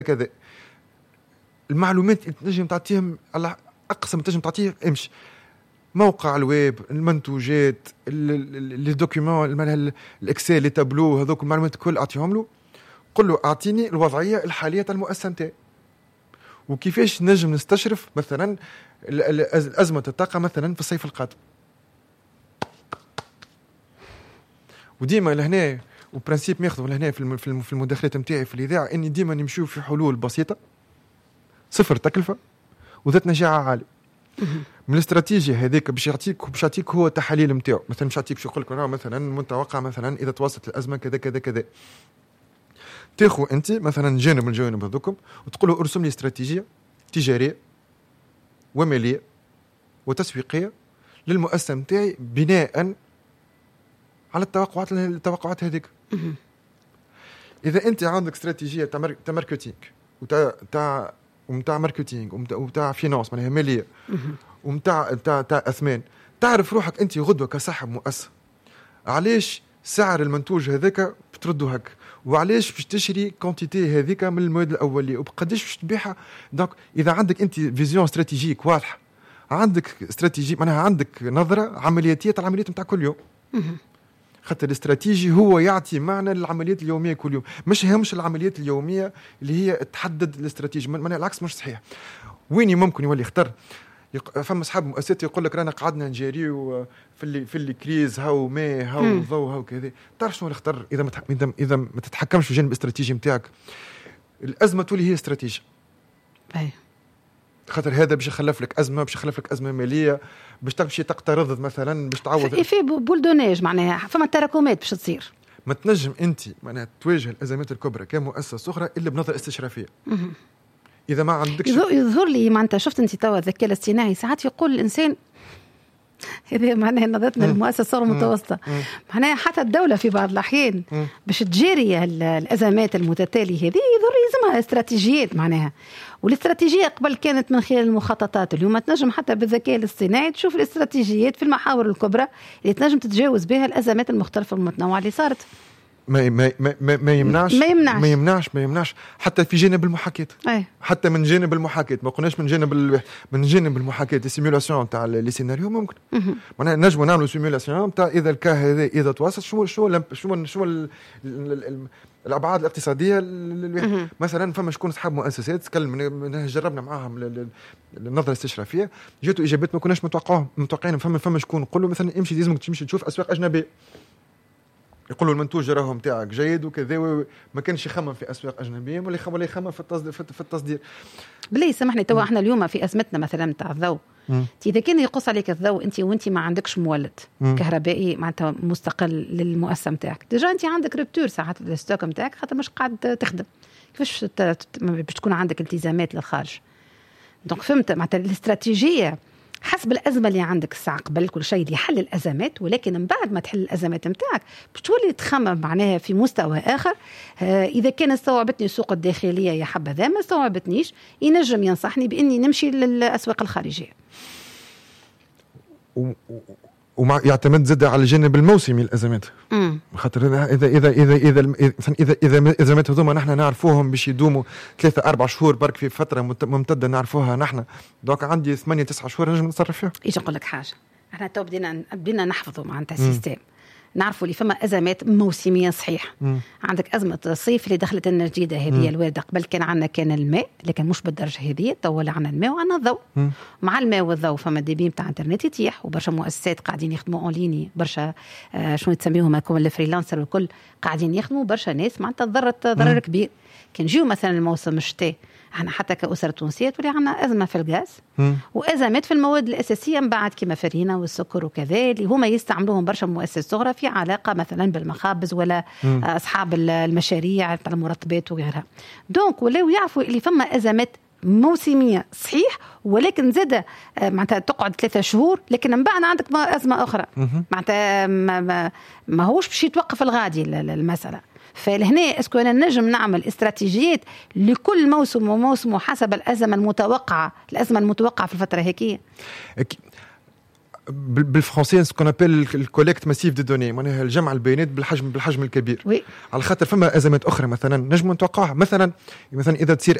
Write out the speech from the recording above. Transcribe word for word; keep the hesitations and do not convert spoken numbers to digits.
كذا. المعلومات اللي تنجم تعطيهم على اقصى ما تنجم تعطيه امشي موقع الويب، المنتوجات، لي دوكيومون، الاكسل، لي تابلو، هذوك المعلومات الكل اعطيهم له. قل له اعطيني الوضعيه الحاليه تاع المؤسسه نتاعي وكيفاش نجم نستشرف مثلا ازمه الطاقه مثلا في الصيف القادم. وديما لهنا وبرانسيب ناخذه لهنا في المداخلات نتاعي في الاذاعه اني ديما نمشيو في حلول بسيطه صفر تكلفه وذات نجاعه عاليه. من الاستراتيجيه هذيك باش يعطيك باش يعطيك هو التحاليل نتاعو، مثلا مش يعطيك شو يقول لك مثلا متوقع مثلا اذا توصلت الازمه كذا كذا كذا. تاخذ انت مثلا جانب من الجوانب هذوكم وتقول له ارسم لي استراتيجيه تجاريه وماليه وتسويقيه للمؤسسه نتاعي بناء على التوقعات التوقعات هذيك. اذا انت عندك استراتيجيه تاع ماركتينغ وتاع تاع ومتاع ماركتينغ ومتاع فينانس معناها ماليه ومتاع تاع تاع اثمان، تعرف روحك انت غدوه كصاحب مؤسسه علاش سعر المنتوج هذاك بتردو هك، وعلاش باش تشري كونتيتي هذيك من المواد الاوليه وبقداش باش تبيعها. دونك اذا عندك انت فيزيون استراتيجيك واضحه، عندك استراتيجي معناها عندك نظره عملياتيه تاع العمليات نتاع كل يوم. خاطر الاستراتيجي هو يعطي معنى للعمليات اليوميه كل يوم، مش همش العمليات اليوميه اللي هي تحدد الاستراتيجي. معناها العكس مش صحيح. وين ممكن يولي يختار يق... فما اصحاب مؤسسات يقول لك رانا قعدنا نجاريو في اللي في اللي كريز هاو ما هاو ضو هاو كذا. تعرف شنو نختار اذا ما اذا اذا ما تتحكمش في الجانب الاستراتيجي نتاعك الازمه تولي هي استراتيجيه. اي خاطر هذا باش يخلف لك ازمه، باش يخلف لك ازمه ماليه، باش تمشي تقترض مثلا باش تعوض في بولدوناج معناها فما تراكمات باش تصير. ما تنجم انت معناها تواجه الازمات الكبرى كمؤسسه اخرى الا بنظره استشرافيه. اذا ما عندكش يظهر لي ما انت شفت انت توا الذكاء الاصطناعي ساعات يقول الانسان هذا معناها نظرتنا المؤسسه المتوسطه معناها حتى الدوله في بعض الاحيان باش تجاري الازمات المتتاليه هذه يظهر يلزمها استراتيجيات معناها. والاستراتيجيه قبل كانت من خلال المخططات، اليوم تنجم حتى بالذكاء الاصطناعي تشوف الاستراتيجيات في المحاور الكبرى اللي تنجم تتجاوز بها الازمات المختلفه والمتنوعه اللي صارت. ما ما ما ما يمنعش ما يمنعش ما يمنعش ما يمنعش حتى في جانب المحاكاه. أي. حتى من جانب المحاكاه ما قلناش من جانب ال... من جانب المحاكاه السيمولاسيون تاع لي سيناريو ممكن معناها نجموا نعملوا سيمولاسيون تاع اذا الكا هذا اذا توصل شو شو شو شو ال... ال... ال... الابعاد الاقتصاديه ال... مثلا فما شكون اصحاب مؤسسات تكلم جربنا معاهم النظره الاستشرافيه جاتوا اجابات ما كناش متوقعهم متوقعين. فما فما شكون نقول له مثلا امشي لازمك تمشي تشوف اسواق اجنبيه، يقولوا المنتوج راهم تاعك جيد وكذا، ما كانش يخمم في اسواق اجنبيه ولا ولا يخمم في التصدير في التصدير. بلي سامحني توا احنا اليوم في ازمتنا مثلا تاع الضوء، اذا كان يقص عليك الضوء انت وانت ما عندكش مولد مم. كهربائي معناتها مستقل للمؤسسه نتاعك، ديجا انت عندك ريبتور ساعات الستوك نتاعك خاطر مش قاعد تخدم، كيفاش باش تكون عندك التزامات للخارج. دونك فهمت معناتها الاستراتيجيه حسب الأزمة اللي عندك الساعة قبل كل شيء اللي يحل الأزمات، ولكن من بعد ما تحل الأزمات متاعك بتولي تخمم معناها في مستوى آخر. آه إذا كان استوعبتني السوق الداخلية يا حبذا، ما استوعبتنيش ينجم ينصحني بإني نمشي للأسواق الخارجية. ومع يعتمد زاد على الجانب الموسمي الازمات، خاطر اذا اذا اذا اذا اذا اذا اذا الازمات هذوما نحن نعرفوهم باش يدوموا ثلاثة أربع شهور برك في فتره ممتده نعرفوها نحن، دونك عندي ثمانية تسعة شهور نجم نتصرف فيها. ايش نقول لك حاجه، احنا تو بدينا بدينا نحفظوا معناتها السيستم، نعرفوا اللي فما ازمات موسميه صحيح. مم. عندك ازمه الصيف اللي دخلت لنا جديده هذه الوارده، قبل كان عندنا كان الماء لكن مش بالدرجه هذه، تو ولا عندنا الماء وعندنا الضوء. مم. مع الماء والضوء فما ديبي نتاع انترنت يتيح، وبرشا مؤسسات قاعدين يخدموا اون ليني، برشا آه شنو تسميهم هكا الفريلانسر والكل قاعدين يخدموا، برشا ناس معناتها ضرت ضرر كبير. كان جيو مثلا الموسم الشتاء احنا حتى كأسرة تونسية تولي عندنا أزمة في الغاز وأزمات في المواد الأساسية من بعد كما فرينة والسكر وكذا اللي هما يستعملوهم برشا مؤسسات صغرى في علاقة مثلا بالمخابز ولا مم. أصحاب المشاريع تاع المرطبات وغيرها. دونك ولاو يعرفوا اللي فما أزمات موسمية صحيح، ولكن زادة معناتها تقعد ثلاثة شهور، لكن من بعد عندك أزمة أخرى معناتها ما, ما, ما هوش باش يتوقف الغادي المسألة. فلهنا اسكو انا نجم نعمل استراتيجيات لكل موسم وموسم حسب الازمه المتوقعه الازمه المتوقعه في الفتره هيك. بالفرنسي سكون ابل الكوليكت ماسيف دي دوني، معناها الجمع البيانات بالحجم بالحجم الكبير. وي. على خاطر فما ازمات اخرى مثلا نجم نتوقعها، مثلا مثلا اذا تصير